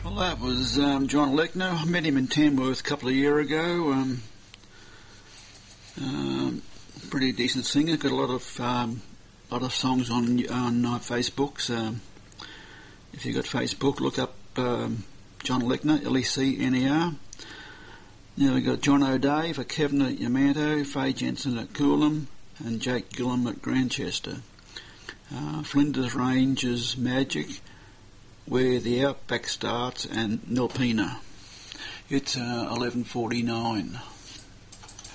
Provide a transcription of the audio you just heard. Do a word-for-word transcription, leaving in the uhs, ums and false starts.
Well, that was um, John Lechner. I met him in Tamworth a couple of years ago. Um, um, pretty decent singer. Got a lot of um, lot of songs on on uh, Facebook. So if you've got Facebook, look up um, John Lechner, L E C N E R. Now we've got John O'Day for Kevin at Yamato, Faye Jensen at Coolum, and Jake Gillum at Grantchester. Uh, Flinders Ranges Magic, Where the Outback Starts, and Nilpena. It's uh, eleven forty-nine.